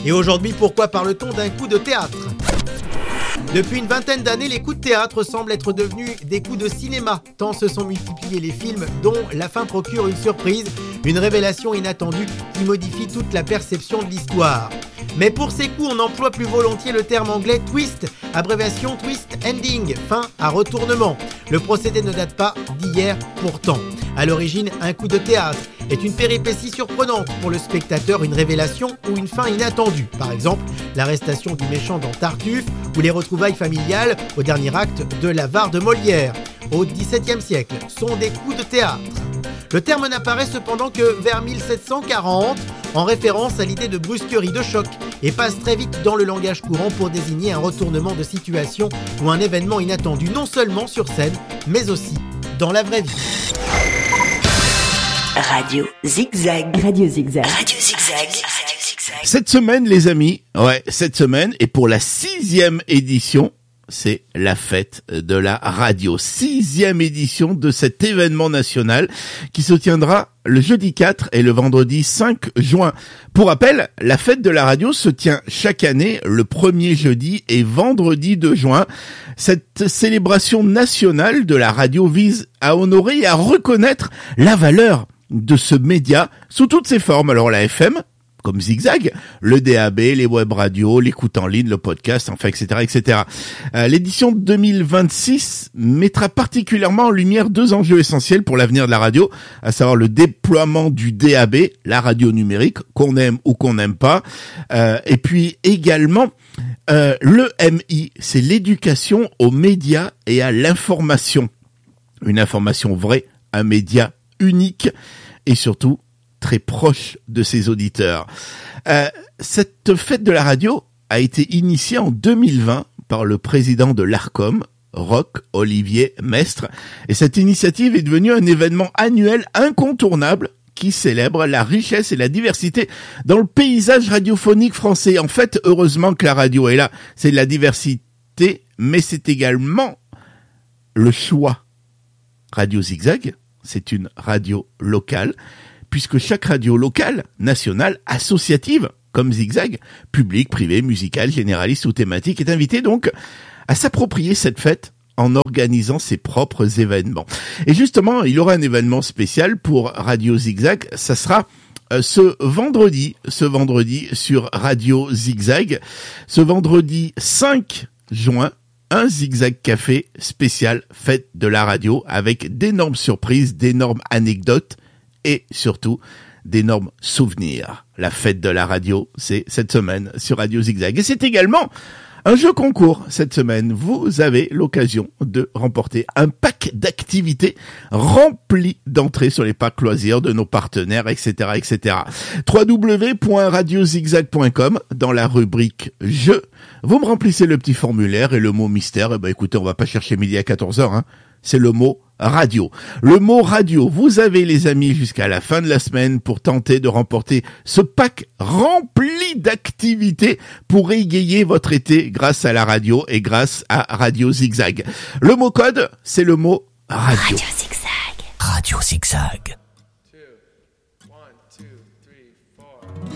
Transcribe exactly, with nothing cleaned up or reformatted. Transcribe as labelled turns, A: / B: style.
A: Et aujourd'hui, pourquoi parle-t-on d'un coup de théâtre ? Depuis une vingtaine d'années, les coups de théâtre semblent être devenus des coups de cinéma, tant se sont multipliés les films dont la fin procure une surprise, une révélation inattendue qui modifie toute la perception de l'histoire. Mais pour ces coups, on emploie plus volontiers le terme anglais twist, abréviation twist ending, fin à retournement. Le procédé ne date pas d'hier pourtant. À l'origine, un coup de théâtre est une péripétie surprenante pour le spectateur, une révélation ou une fin inattendue. Par exemple, l'arrestation du méchant dans Tartuffe ou les retrouvailles familiales au dernier acte de l'Avare de Molière. Au dix-septième siècle, sont des coups de théâtre. Le terme n'apparaît cependant que vers mille sept cent quarante, en référence à l'idée de brusquerie, de choc, et passe très vite dans le langage courant pour désigner un retournement de situation ou un événement inattendu, non seulement sur scène, mais aussi dans la vraie vie.
B: Radio Zigzag. Radio Zigzag. Radio Zigzag.
C: Cette semaine, les amis, ouais, cette semaine, et pour la sixième édition, c'est la fête de la radio. Sixième édition de cet événement national qui se tiendra le jeudi quatre et le vendredi cinq juin. Pour rappel, la fête de la radio se tient chaque année le premier jeudi et vendredi de juin. Cette célébration nationale de la radio vise à honorer et à reconnaître la valeur de ce média sous toutes ses formes. Alors la F M, comme Zigzag, le D A B, les web radios, l'écoute en ligne, le podcast, enfin, et cetera, et cetera. Euh, l'édition deux mille vingt-six mettra particulièrement en lumière deux enjeux essentiels pour l'avenir de la radio, à savoir le déploiement du D A B, la radio numérique, qu'on aime ou qu'on n'aime pas, euh, et puis également euh, l'E M I, c'est l'éducation aux médias et à l'information. Une information vraie, un média unique et surtout très proche de ses auditeurs. Euh, cette fête de la radio a été initiée en deux mille vingt par le président de l'Arcom, Roch Olivier Mestre, et cette initiative est devenue un événement annuel incontournable qui célèbre la richesse et la diversité dans le paysage radiophonique français. En fait, heureusement que la radio est là, c'est la diversité, mais c'est également le choix. Radio Zigzag, c'est une radio locale, puisque chaque radio locale, nationale, associative, comme Zigzag, publique, privée, musicale, généraliste ou thématique, est invitée donc à s'approprier cette fête en organisant ses propres événements. Et justement, il y aura un événement spécial pour Radio Zigzag, ça sera euh, ce vendredi, ce vendredi sur Radio Zigzag, ce vendredi cinq juin, un Zigzag Café spécial fête de la radio avec d'énormes surprises, d'énormes anecdotes et surtout d'énormes souvenirs. La fête de la radio, c'est cette semaine sur Radio Zigzag. Et c'est également un jeu concours cette semaine. Vous avez l'occasion de remporter un pack d'activités rempli d'entrées sur les packs loisirs de nos partenaires, et cetera, et cetera. w w w point radio zigzag point com dans la rubrique jeux. Vous me remplissez le petit formulaire et le mot mystère. Eh ben, écoutez, on va pas chercher midi à quatorze heures, hein. C'est le mot radio. Le mot radio, vous avez les amis jusqu'à la fin de la semaine pour tenter de remporter ce pack rempli d'activités pour égayer votre été grâce à la radio et grâce à Radio Zigzag. Le mot code, c'est le mot radio.
B: Radio Zigzag. Radio Zigzag.